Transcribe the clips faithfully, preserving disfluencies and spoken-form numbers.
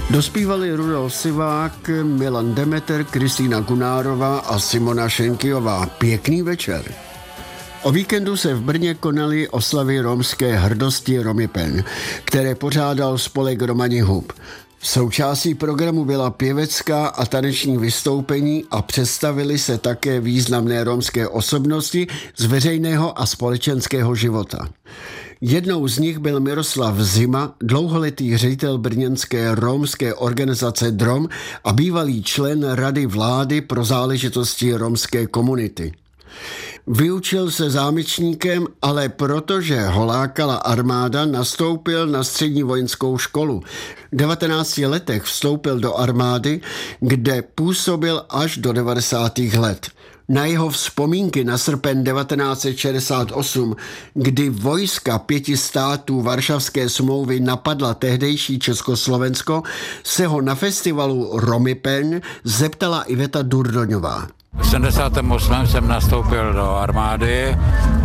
Dospívali Rudolf Sivák, Milan Demeter, Kristýna Gunárová a Simona Šenkyová. Pěkný večer. O víkendu se v Brně konaly oslavy romské hrdosti Romypen, které pořádal spolek Romani Hub. Součástí programu byla pěvecká a taneční vystoupení a představily se také významné romské osobnosti z veřejného a společenského života. Jednou z nich byl Miroslav Zima, dlouholetý ředitel brněnské romské organizace Drom a bývalý člen Rady vlády pro záležitosti romské komunity. Vyučil se zámečníkem, ale protože ho lákala armáda, nastoupil na střední vojenskou školu. V devatenácti letech vstoupil do armády, kde působil až do devadesátých let. Na jeho vzpomínky na srpen devatenáct set šedesát osm, kdy vojska pěti států Varšavské smlouvy napadla tehdejší Československo, se ho na festivalu Romypen zeptala Iveta Durdoňová. V sedmdesátém osmém jsem nastoupil do armády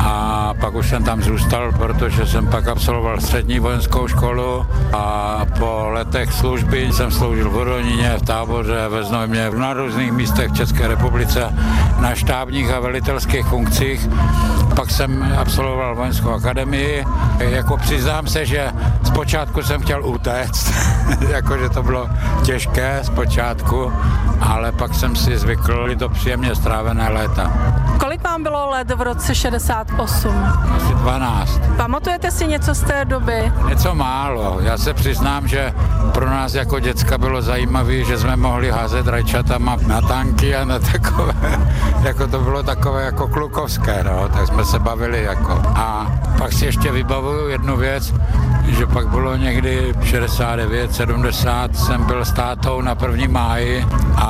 a pak už jsem tam zůstal, protože jsem pak absolvoval střední vojenskou školu a po letech služby jsem sloužil v Hodoníně, v Táboře, ve Znojmě, na různých místech v České republice, na štábních a velitelských funkcích. Pak jsem absolvoval vojenskou akademii. Jako přiznám se, že zpočátku jsem chtěl utéct, jakože to bylo těžké zpočátku, ale pak jsem si zvykl do příjemně strávené léta. Kolik vám bylo let v roce šedesát osm? Asi dvanáct. Pamatujete si něco z té doby? Něco málo. Já se přiznám, že pro nás jako děcka bylo zajímavé, že jsme mohli házet rajčatama na tanky a na takové, jako to bylo takové jako klukovské, no, tak jsme se bavili jako. A pak si ještě vybavuju jednu věc, že pak bylo někdy šedesát devět, sedmdesát, jsem byl s tátou na první máji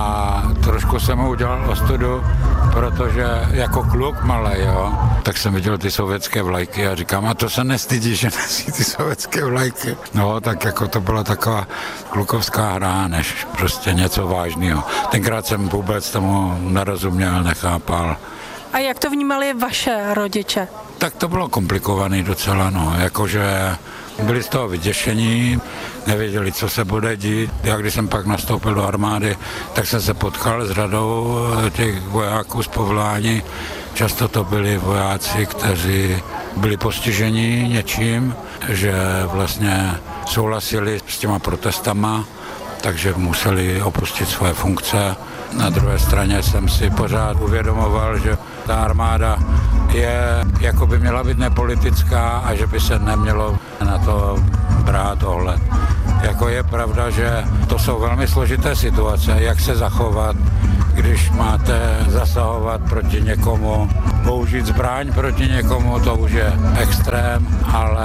a trošku jsem mu udělal ostudu, protože jako kluk malej, jo, tak jsem viděl ty sovětské vlajky a říkám, a to se nestydí, že nosí ty sovětské vlajky. No, tak jako to byla taková klukovská hra, než prostě něco vážného. Tenkrát jsem vůbec tomu nerozuměl, nechápal. A jak to vnímali vaše rodiče? Tak to bylo komplikovaný docela, no, jakože byli z toho vyděšení, nevěděli, co se bude dít. Já když jsem pak nastoupil do armády, tak jsem se potkal s řadou těch vojáků z povolání. Často to byli vojáci, kteří byli postiženi něčím, že vlastně souhlasili s těma protestama, takže museli opustit své funkce. Na druhé straně jsem si pořád uvědomoval, že ta armáda je, jako by měla být nepolitická a že by se nemělo na to brát ohled. Jako je pravda, že to jsou velmi složité situace, jak se zachovat, když máte zasahovat proti někomu, použít zbraň proti někomu, to už je extrém, ale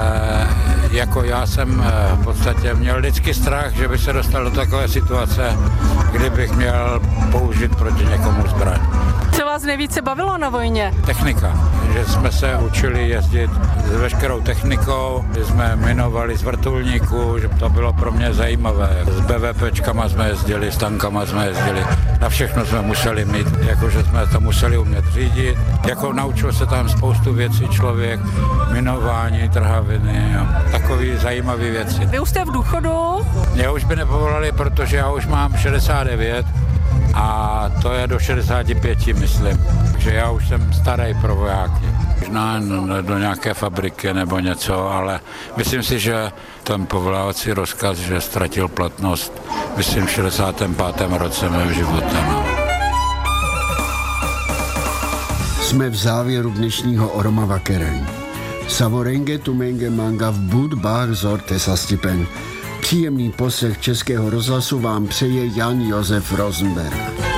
jako já jsem v podstatě měl vždycky strach, že by se dostal do takové situace, kdybych měl použít proti někomu zbraň. Co vás nejvíce bavilo na vojně? Technika, že jsme se učili jezdit s veškerou technikou, že jsme minovali z vrtulníků, že to bylo pro mě zajímavé. S BVPčkama jsme jezdili, s tankama jsme jezdili, na všechno jsme museli mít, jakože jsme to museli umět řídit. Jako naučil se tam spoustu věcí člověk, minování, trhaviny a takové zajímavé věci. Vy už jste v důchodu? Mě už by nepovolali, protože já už mám šedesát devět a to je do šedesáti pěti, myslím. Takže já už jsem starý pro vojáky. Možná do nějaké fabriky nebo něco, ale myslím si, že ten povolávací rozkaz, že ztratil platnost, myslím v šedesátém pátém roce mého života. No. Jsme v závěru dnešního Orma Vakeren. Savorenge tumenge manga v bud bar zorte sastipen. Příjemný poslech Českého rozhlasu vám přeje Jan Josef Rosenberg.